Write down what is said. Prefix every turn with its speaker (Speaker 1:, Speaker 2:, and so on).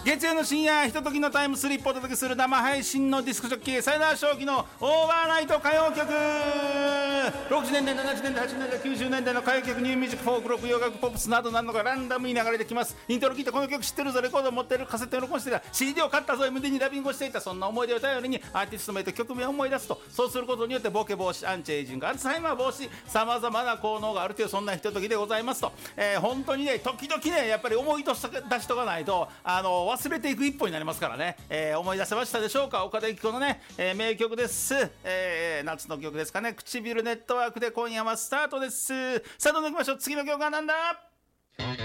Speaker 1: 月曜の深夜ひとときのタイムスリップをお届けする生配信のディスクジョッキーサイダー正気のオーバーナイト歌謡曲。60年代70年代80年代90年代の歌謡曲、ニューミュージック、フォークロック、洋楽、ポップスなどなどがランダムに流れてきます。イントロ聞いてこの曲知ってるぞ、レコードを持ってる、カセットを録音してた、 CD を買ったぞ、MD にダビングをしていた、そんな思い出を頼りにアーティスト名と曲名を思い出すと、そうすることによってボケ防止、アンチエイジング、アルツハイマー防止、さまざまな効能があるという、そんなひとときでございますと、本当にね、時々ね、やっぱり思い出しとかないと忘れていく一歩になりますからね、思い出せましたでしょうか。岡田由紀子のね、名曲です、夏の曲ですかね。唇ネットワークで今夜はスタートです。さあどんどんいきましょう。次の曲はなんだ。